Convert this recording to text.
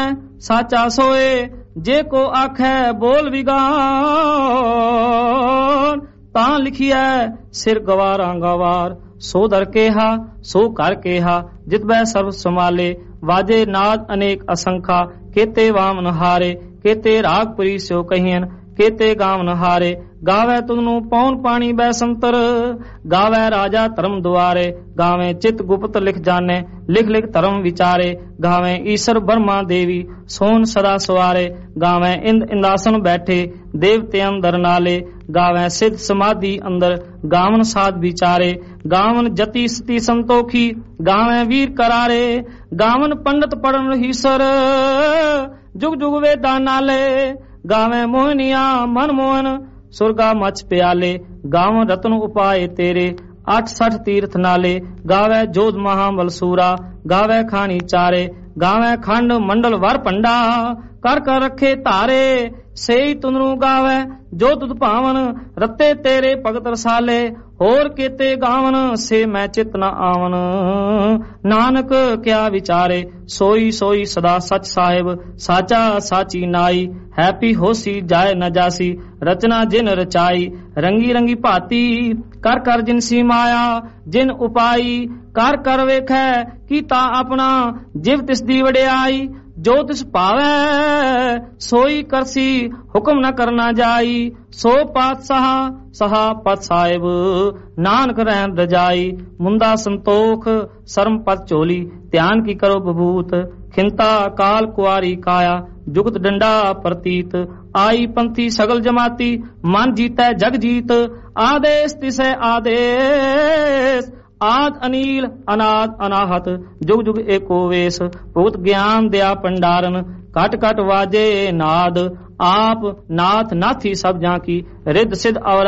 साचा सोए, जे को आखे बोल विगान, तां लिखिए सिर गवारा गवार, सो दर केहा सो कर केहा, जित बै सर्व समाले, वाजे नाद अनेक असंखा, केते वामन हारे, केते रागपुरी स्यो कहियन, केते गावन हारे, गावे तुगनु पौन पानी बैसंतर, गावे राजा धर्म द्वारे, गावे चित गुप्त लिख जाने, लिख लिख धर्म विचारे, गावे ईश्वर ब्रह्मा देवी सोन सदा सवारे, गावे इंद इंदासन बैठे देवते अंदर नाले, गावे सिद्ध समाधि अंदर, गावन साध विचारे, गावन जति स्ति संतोखी, गावे वीर करारे, गावन पंडित पढ़न ईश्वर, जुग जुग वेदा नाले, गावे मोहनिया मन मोहन, सुरगा मच प्याले, गावन रत्न उपाय तेरे, 68 तीर्थ नाले, गावे जोध महाबल सूरा, गावे खानी चारे, गावे खंड मंडल वर पंडा, कर कर रखे तारे, सेई तुनरू गावे जो तुद पावन, रत्ते तेरे भगत रसाले, होर केते गावन से मैं चित न आवन, नानक क्या विचारे, सोई सोई सदा सच साहिब, साचा साची नाई, हैप्पी होसी जाए न जासी, रचना जिन रचाई, रंगी रंगी भाती, कर कर जिनसी माया, जिन उपाई, कर कर वेखै कीता अपना, जिव तिस दी वडियाई, जो तिस पावै सोई करसी, हुक्म न करना जाई, सो पातशाह सहा पत साहिब, नानक रहन रजाई, मुंदा संतोख शर्म पत चोली, ध्यान की करो बबूत, खिंता काल कुआरी काया, जुगत डंडा प्रतीत, आई पंथी सगल जमाती, मन जीतै जग जीत, आदेश तिसै आदेश, आद अनील अनाद अनाहत, जुग जुग एको वेश, भुगत ज्ञान दया पंडारन, कट कट वाजे नाद, आप नाथ नाथी सब जाकी, रिद्ध सिद्ध और